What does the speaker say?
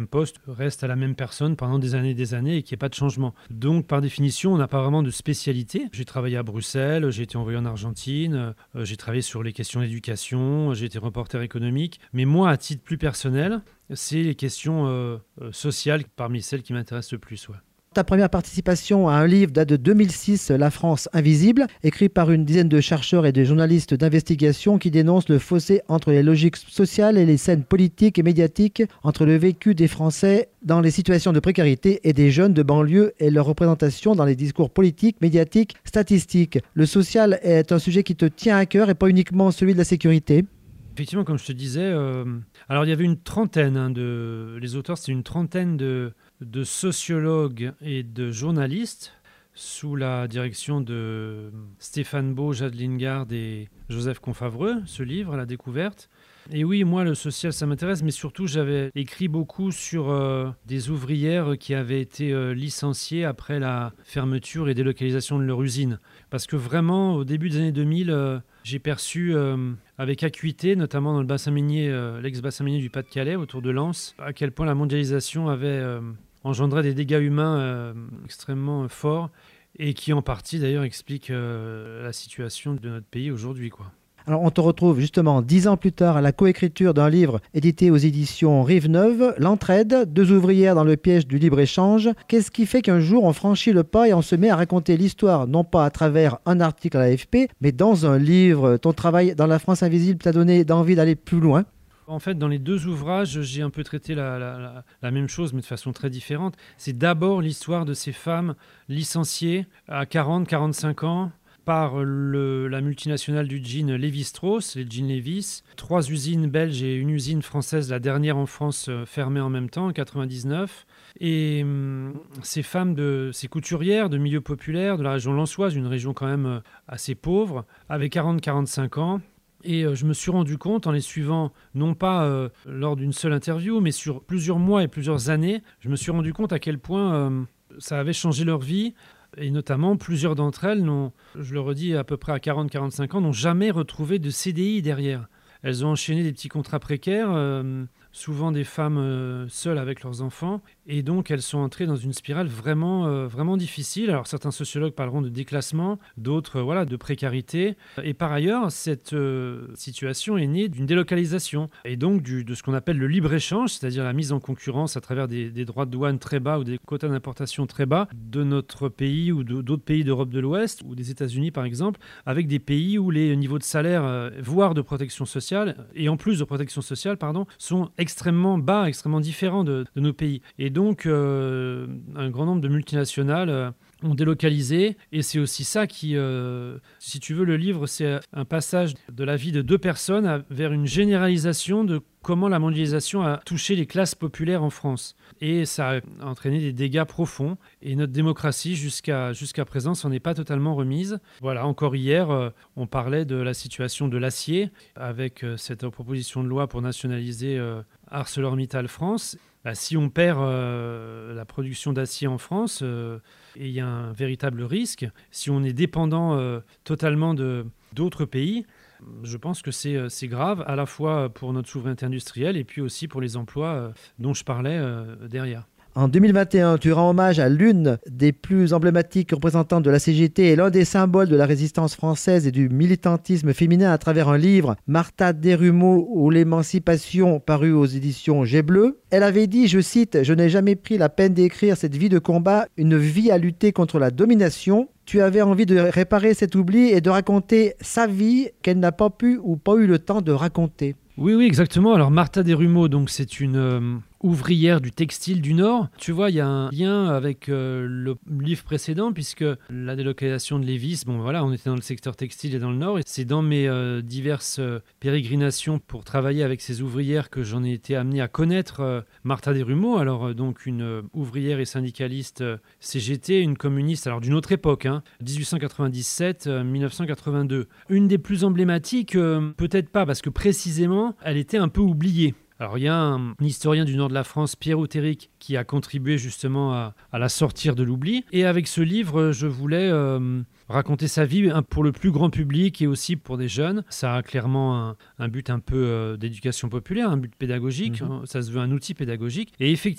poste reste à la même personne pendant des années et qu'il n'y ait pas de changement. Donc, par définition, on n'a pas vraiment de spécialité. J'ai travaillé à Bruxelles, j'ai été envoyé en Argentine, j'ai travaillé sur les questions d'éducation, j'ai été reporter économique. Mais moi, à titre plus personnel, c'est les questions sociales parmi celles qui m'intéressent le plus. Ouais. Ta première participation à un livre date de 2006, La France invisible, écrit par une dizaine de chercheurs et de journalistes d'investigation qui dénoncent le fossé entre les logiques sociales et les scènes politiques et médiatiques, entre le vécu des Français dans les situations de précarité et des jeunes de banlieue et leur représentation dans les discours politiques, médiatiques, statistiques. Le social est un sujet qui te tient à cœur et pas uniquement celui de la sécurité. Effectivement, comme je te disais, alors il y avait une trentaine, les auteurs, c'était une trentaine de sociologues et de journalistes sous la direction de Stéphane Beau, Jade Lingard et Joseph Confavreux, ce livre, à la découverte. Et oui, moi, le social, ça m'intéresse, mais surtout, j'avais écrit beaucoup sur des ouvrières qui avaient été licenciées après la fermeture et délocalisation de leur usine. Parce que vraiment, au début des années 2000, j'ai perçu avec acuité, notamment dans le bassin minier, l'ex-bassin minier du Pas-de-Calais, autour de Lens, à quel point la mondialisation avait engendré des dégâts humains extrêmement forts et qui, en partie, d'ailleurs, expliquent la situation de notre pays aujourd'hui, quoi. Alors, on te retrouve justement 10 ans plus tard à la coécriture d'un livre édité aux éditions Rive Neuve, L'Entraide, 2 ouvrières dans le piège du libre-échange. Qu'est-ce qui fait qu'un jour on franchit le pas et on se met à raconter l'histoire, non pas à travers un article à l'AFP, mais dans un livre? Ton travail dans La France invisible t'a donné d'envie d'aller plus loin? En fait, dans les 2 ouvrages, j'ai un peu traité la même chose, mais de façon très différente. C'est d'abord l'histoire de ces femmes licenciées à 40-45 ans, par la multinationale du jean Lévi-Strauss, les jeans Levi's. 3 usines belges et une usine française, la dernière en France, fermée en même temps, en 99. Et ces femmes, ces couturières de milieu populaire, de la région lensoise, une région quand même assez pauvre, avaient 40-45 ans. Et je me suis rendu compte, en les suivant, non pas lors d'une seule interview, mais sur plusieurs mois et plusieurs années, je me suis rendu compte à quel point ça avait changé leur vie. Et notamment, plusieurs d'entre elles, je le redis, à peu près à 40-45 ans, n'ont jamais retrouvé de CDI derrière. Elles ont enchaîné des petits contrats précaires, souvent des femmes seules avec leurs enfants. Et donc, elles sont entrées dans une spirale vraiment difficile. Alors, certains sociologues parleront de déclassement, d'autres de précarité. Et par ailleurs, cette situation est née d'une délocalisation et donc de ce qu'on appelle le libre-échange, c'est-à-dire la mise en concurrence à travers des droits de douane très bas ou des quotas d'importation très bas de notre pays ou d'autres pays d'Europe de l'Ouest ou des États-Unis, par exemple, avec des pays où les niveaux de salaire, voire de protection sociale, et en plus de protection sociale, sont extrêmement bas, extrêmement différents de nos pays. Et donc, un grand nombre de multinationales ont délocalisé. Et c'est aussi ça qui, si tu veux, le livre, c'est un passage de la vie de 2 personnes vers une généralisation de comment la mondialisation a touché les classes populaires en France. Et ça a entraîné des dégâts profonds. Et notre démocratie, jusqu'à présent, s'en est pas totalement remise. Voilà, encore hier, on parlait de la situation de l'acier, avec cette proposition de loi pour nationaliser ArcelorMittal France. Si on perd la production d'acier en France, et il y a un véritable risque, si on est dépendant totalement d'autres pays, je pense que c'est grave, à la fois pour notre souveraineté industrielle et puis aussi pour les emplois dont je parlais derrière. En 2021, tu rends hommage à l'une des plus emblématiques représentantes de la CGT et l'un des symboles de la résistance française et du militantisme féminin à travers un livre, Martha Desrumaux ou l'émancipation, paru aux éditions Jet Bleu. Elle avait dit, je cite, « Je n'ai jamais pris la peine d'écrire cette vie de combat, une vie à lutter contre la domination ». Tu avais envie de réparer cet oubli et de raconter sa vie qu'elle n'a pas pu ou pas eu le temps de raconter. Oui, exactement. Alors, Martha Desrumaux, donc, c'est une ouvrière du textile du Nord. Tu vois, il y a un lien avec le livre précédent, puisque la délocalisation de Lévis, on était dans le secteur textile et dans le Nord, et c'est dans mes diverses pérégrinations pour travailler avec ces ouvrières que j'en ai été amené à connaître Martha Desrumaux, alors donc une ouvrière et syndicaliste CGT, une communiste, alors d'une autre époque, 1897-1982. Une des plus emblématiques, peut-être pas, parce que précisément, elle était un peu oubliée. Alors, il y a un historien du nord de la France, Pierre Outéric, qui a contribué justement à la sortir de l'oubli. Et avec ce livre, je voulais raconter sa vie pour le plus grand public et aussi pour des jeunes. Ça a clairement un but un peu d'éducation populaire, un but pédagogique. Ça se veut un outil pédagogique. Et effectivement,